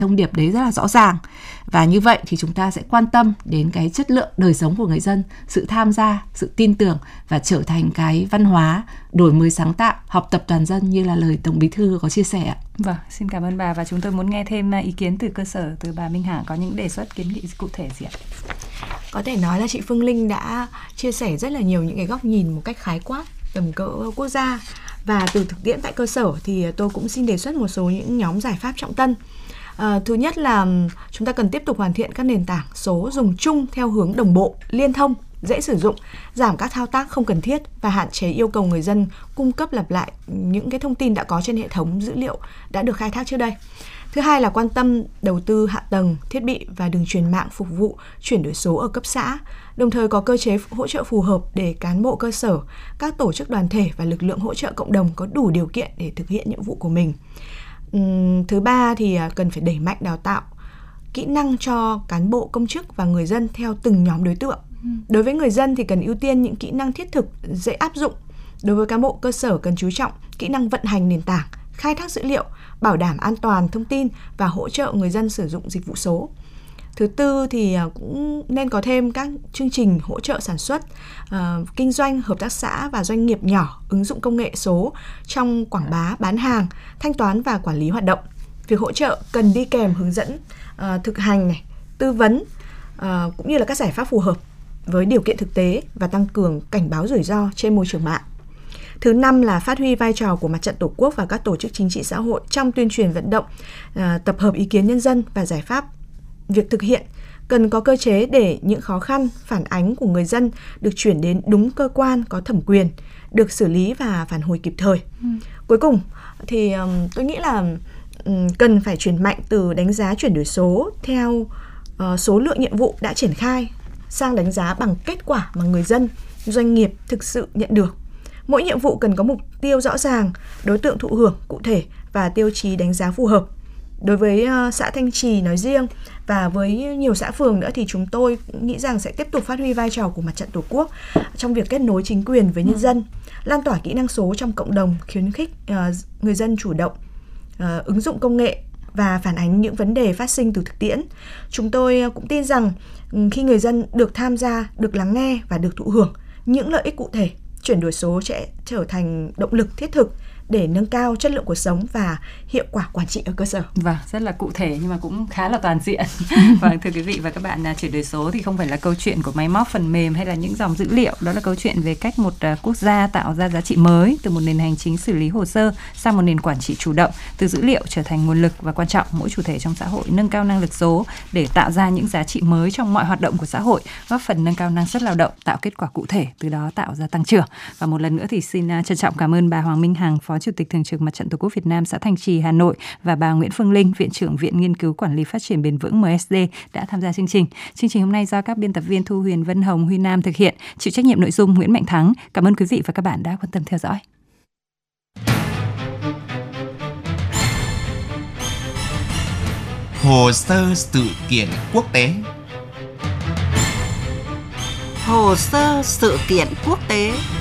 thông điệp đấy rất là rõ ràng. Và như vậy thì chúng ta sẽ quan tâm đến cái chất lượng đời sống của người dân, sự tham gia, sự tin tưởng và trở thành cái văn hóa đổi mới sáng tạo, học tập toàn dân như là lời Tổng Bí thư có chia sẻ. Vâng, xin cảm ơn bà, và chúng tôi muốn nghe thêm ý kiến từ cơ sở, từ bà Minh Hằng có những đề xuất kiến nghị cụ thể gì ạ? Có thể nói là chị Phương Linh đã chia sẻ rất là nhiều những cái góc nhìn một cách khái quát tầm cỡ quốc gia, và từ thực tiễn tại cơ sở thì tôi cũng xin đề xuất một số những nhóm giải pháp trọng tâm. Thứ nhất là chúng ta cần tiếp tục hoàn thiện các nền tảng số dùng chung theo hướng đồng bộ, liên thông, dễ sử dụng, giảm các thao tác không cần thiết và hạn chế yêu cầu người dân cung cấp lặp lại những cái thông tin đã có trên hệ thống dữ liệu đã được khai thác trước đây. Thứ hai là quan tâm đầu tư hạ tầng, thiết bị và đường truyền mạng phục vụ chuyển đổi số ở cấp xã, đồng thời có cơ chế hỗ trợ phù hợp để cán bộ cơ sở, các tổ chức đoàn thể và lực lượng hỗ trợ cộng đồng có đủ điều kiện để thực hiện nhiệm vụ của mình. Thứ ba thì cần phải đẩy mạnh đào tạo kỹ năng cho cán bộ công chức và người dân theo từng nhóm đối tượng. Đối với người dân thì cần ưu tiên những kỹ năng thiết thực, dễ áp dụng. Đối với cán bộ cơ sở cần chú trọng kỹ năng vận hành nền tảng, khai thác dữ liệu, bảo đảm an toàn thông tin và hỗ trợ người dân sử dụng dịch vụ số. Thứ tư thì cũng nên có thêm các chương trình hỗ trợ sản xuất, kinh doanh, hợp tác xã và doanh nghiệp nhỏ ứng dụng công nghệ số trong quảng bá, bán hàng, thanh toán và quản lý hoạt động. Việc hỗ trợ cần đi kèm hướng dẫn thực hành này, tư vấn cũng như là các giải pháp phù hợp với điều kiện thực tế và tăng cường cảnh báo rủi ro trên môi trường mạng. Thứ năm là phát huy vai trò của Mặt trận Tổ quốc và các tổ chức chính trị xã hội trong tuyên truyền vận động, tập hợp ý kiến nhân dân và giải pháp. Việc thực hiện cần có cơ chế để những khó khăn, phản ánh của người dân được chuyển đến đúng cơ quan có thẩm quyền, được xử lý và phản hồi kịp thời. Cuối cùng thì tôi nghĩ là cần phải chuyển mạnh từ đánh giá chuyển đổi số theo số lượng nhiệm vụ đã triển khai sang đánh giá bằng kết quả mà người dân, doanh nghiệp thực sự nhận được. Mỗi nhiệm vụ cần có mục tiêu rõ ràng, đối tượng thụ hưởng cụ thể và tiêu chí đánh giá phù hợp. Đối với xã Thanh Trì nói riêng và với nhiều xã phường nữa thì chúng tôi nghĩ rằng sẽ tiếp tục phát huy vai trò của Mặt trận Tổ quốc trong việc kết nối chính quyền với nhân dân, lan tỏa kỹ năng số trong cộng đồng, khuyến khích người dân chủ động ứng dụng công nghệ và phản ánh những vấn đề phát sinh từ thực tiễn. Chúng tôi cũng tin rằng khi người dân được tham gia, được lắng nghe và được thụ hưởng những lợi ích cụ thể, chuyển đổi số sẽ trở thành động lực thiết thực để nâng cao chất lượng cuộc sống và hiệu quả quản trị ở cơ sở. Vâng, rất là cụ thể nhưng mà cũng khá là toàn diện. Vâng, thưa quý vị và các bạn, chuyển đổi số thì không phải là câu chuyện của máy móc, phần mềm hay là những dòng dữ liệu. Đó là câu chuyện về cách một quốc gia tạo ra giá trị mới từ một nền hành chính xử lý hồ sơ sang một nền quản trị chủ động, từ dữ liệu trở thành nguồn lực, và quan trọng mỗi chủ thể trong xã hội nâng cao năng lực số để tạo ra những giá trị mới trong mọi hoạt động của xã hội, góp phần nâng cao năng suất lao động, tạo kết quả cụ thể, từ đó tạo ra tăng trưởng. Và một lần nữa thì xin trân trọng cảm ơn bà Hoàng Minh Hằng, Phó Chủ tịch Thường trực Mặt trận Tổ quốc Việt Nam xã Thanh Trì, Hà Nội, và bà Nguyễn Phương Linh, Viện trưởng Viện Nghiên cứu Quản lý Phát triển Bền vững MSD đã tham gia chương trình. Chương trình hôm nay do các biên tập viên Thu Huyền, Vân Hồng, Huy Nam thực hiện, chịu trách nhiệm nội dung Nguyễn Mạnh Thắng. Cảm ơn quý vị và các bạn đã quan tâm theo dõi. Hồ sơ sự kiện quốc tế. Hồ sơ sự kiện quốc tế.